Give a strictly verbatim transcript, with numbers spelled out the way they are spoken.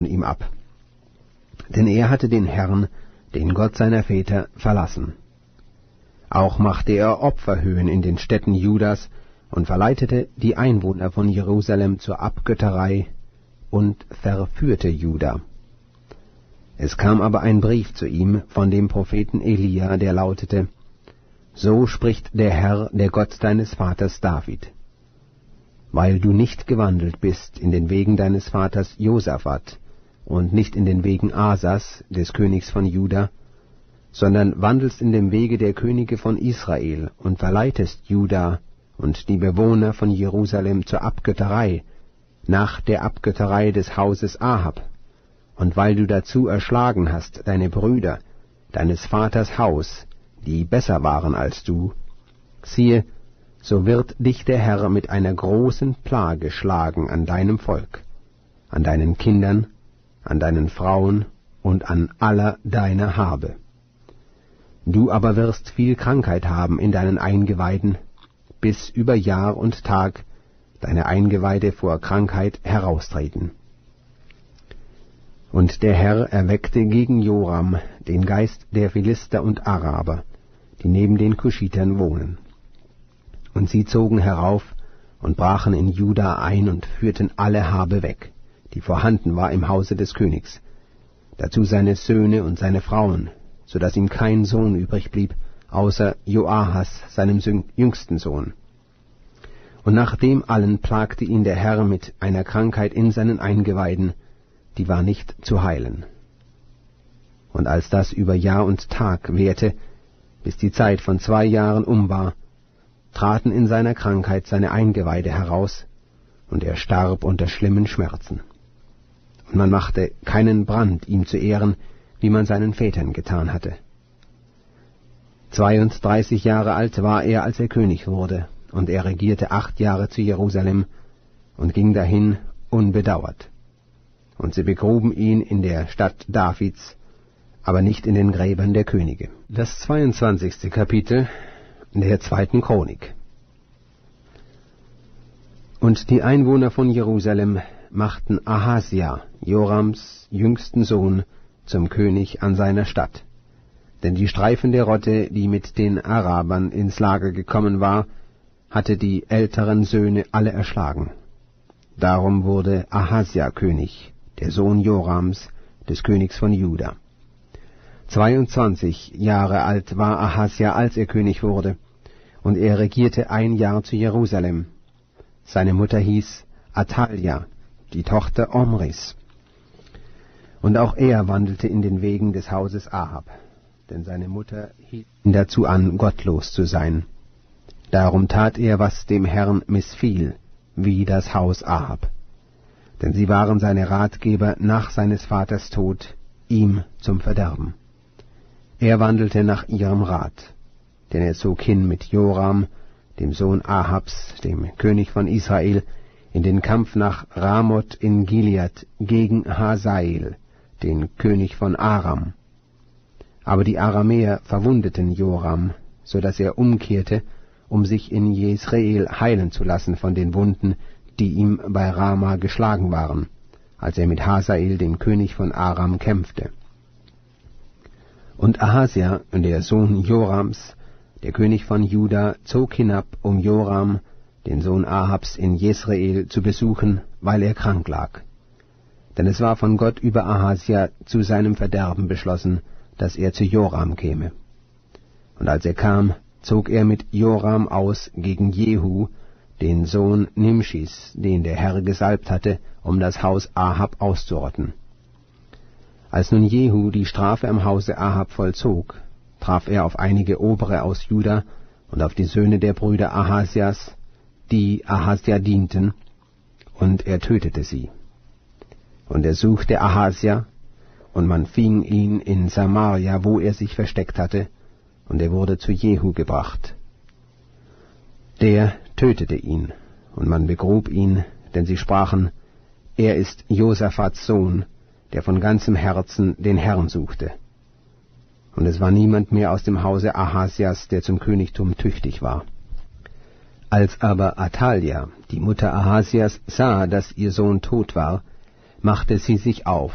ihm ab. Denn er hatte den Herrn, den Gott seiner Väter, verlassen. Auch machte er Opferhöhen in den Städten Judas und verleitete die Einwohner von Jerusalem zur Abgötterei und verführte Juda. Es kam aber ein Brief zu ihm von dem Propheten Elia, der lautete: So spricht der Herr, der Gott deines Vaters David: Weil du nicht gewandelt bist in den Wegen deines Vaters Josaphat und nicht in den Wegen Asas, des Königs von Juda, sondern wandelst in dem Wege der Könige von Israel und verleitest Juda und die Bewohner von Jerusalem zur Abgötterei, nach der Abgötterei des Hauses Ahab, und weil du dazu erschlagen hast deine Brüder, deines Vaters Haus, die besser waren als du, siehe, so wird dich der Herr mit einer großen Plage schlagen an deinem Volk, an deinen Kindern, an deinen Frauen und an aller deiner Habe. Du aber wirst viel Krankheit haben in deinen Eingeweiden, bis über Jahr und Tag deine Eingeweide vor Krankheit heraustreten. Und der Herr erweckte gegen Joram den Geist der Philister und Araber, die neben den Kuschitern wohnen. Und sie zogen herauf und brachen in Juda ein und führten alle Habe weg, die vorhanden war im Hause des Königs, dazu seine Söhne und seine Frauen, so dass ihm kein Sohn übrig blieb, außer Joahas, seinem jüngsten Sohn. Und nach dem allen plagte ihn der Herr mit einer Krankheit in seinen Eingeweiden, die war nicht zu heilen. Und als das über Jahr und Tag währte, bis die Zeit von zwei Jahren um war, traten in seiner Krankheit seine Eingeweide heraus, und er starb unter schlimmen Schmerzen. Und man machte keinen Brand ihm zu Ehren, wie man seinen Vätern getan hatte. Zweiunddreißig Jahre alt war er, als er König wurde, und er regierte acht Jahre zu Jerusalem und ging dahin unbedauert. Und sie begruben ihn in der Stadt Davids, aber nicht in den Gräbern der Könige. Das zweiundzwanzigste Kapitel der zweiten Chronik. Und die Einwohner von Jerusalem machten Ahasja, Jorams jüngsten Sohn, zum König an seiner Stadt. Denn die streifende Rotte, die mit den Arabern ins Lager gekommen war, hatte die älteren Söhne alle erschlagen. Darum wurde Ahasja König, der Sohn Jorams, des Königs von Juda. Zweiundzwanzig Jahre alt war Ahasja, als er König wurde, und er regierte ein Jahr zu Jerusalem. Seine Mutter hieß Athalja, die Tochter Omris. Und auch er wandelte in den Wegen des Hauses Ahab, denn seine Mutter hielt ihn dazu an, gottlos zu sein. Darum tat er, was dem Herrn missfiel, wie das Haus Ahab. Denn sie waren seine Ratgeber nach seines Vaters Tod, ihm zum Verderben. Er wandelte nach ihrem Rat, denn er zog hin mit Joram, dem Sohn Ahabs, dem König von Israel, in den Kampf nach Ramoth in Gilead gegen Hazael, den König von Aram. Aber die Aramäer verwundeten Joram, so dass er umkehrte, um sich in Jesreel heilen zu lassen von den Wunden, die ihm bei Rama geschlagen waren, als er mit Hazael, dem König von Aram, kämpfte. Und Ahasja, der Sohn Jorams, der König von Juda, zog hinab, um Joram, den Sohn Ahabs, in Jesreel zu besuchen, weil er krank lag. Denn es war von Gott über Ahasja zu seinem Verderben beschlossen, dass er zu Joram käme. Und als er kam, zog er mit Joram aus gegen Jehu, den Sohn Nimschis, den der Herr gesalbt hatte, um das Haus Ahab auszurotten. Als nun Jehu die Strafe am Hause Ahab vollzog, traf er auf einige Obere aus Juda und auf die Söhne der Brüder Ahasjas, die Ahasja dienten, und er tötete sie. Und er suchte Ahasja, und man fing ihn in Samaria, wo er sich versteckt hatte, und er wurde zu Jehu gebracht. Der tötete ihn, und man begrub ihn, denn sie sprachen, er ist Josaphats Sohn, der von ganzem Herzen den Herrn suchte. Und es war niemand mehr aus dem Hause Ahasjas, der zum Königtum tüchtig war. Als aber Athalja, die Mutter Ahasjas, sah, dass ihr Sohn tot war, machte sie sich auf